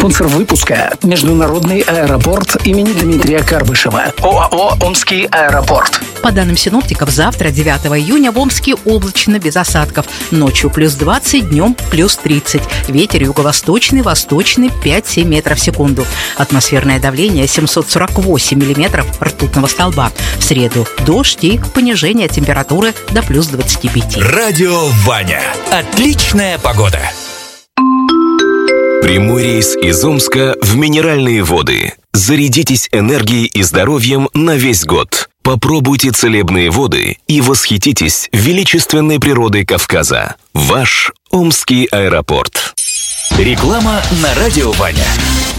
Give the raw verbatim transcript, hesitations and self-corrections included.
Спонсор выпуска – Международный аэропорт имени Дмитрия Карбышева. ОАО «Омский аэропорт». По данным синоптиков, завтра, девятого июня, в Омске облачно без осадков. Ночью плюс двадцать, днем плюс тридцать. Ветер юго-восточный, восточный пять-семь метров в секунду. Атмосферное давление семьсот сорок восемь миллиметров ртутного столба. В среду дождь и понижение температуры до плюс двадцати пяти. Радио Ваня. Отличная погода. Прямой рейс из Омска в Минеральные воды. Зарядитесь энергией и здоровьем на весь год. Попробуйте целебные воды и восхититесь величественной природой Кавказа. Ваш Омский аэропорт. Реклама на Радио Ваня.